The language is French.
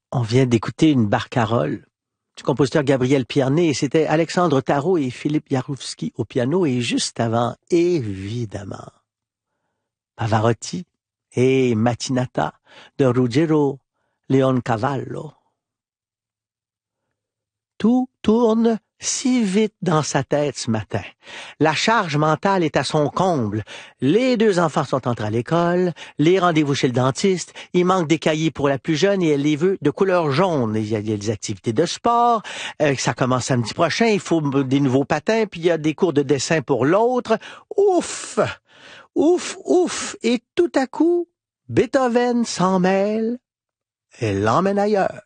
On vient d'écouter une barcarolle du compositeur Gabriel Pierné et c'était Alexandre Tarot et Philippe Jarouski au piano et juste avant, évidemment, Pavarotti et Mattinata de Ruggero Leoncavallo. Tout tourne si vite dans sa tête ce matin. La charge mentale est à son comble. Les 2 enfants sont entrés à l'école, les rendez-vous chez le dentiste, il manque des cahiers pour la plus jeune et elle les veut de couleur jaune. Il y a des activités de sport, ça commence samedi prochain, il faut des nouveaux patins, puis il y a des cours de dessin pour l'autre. Ouf! Ouf, ouf! Et tout à coup, Beethoven s'en mêle et l'emmène ailleurs.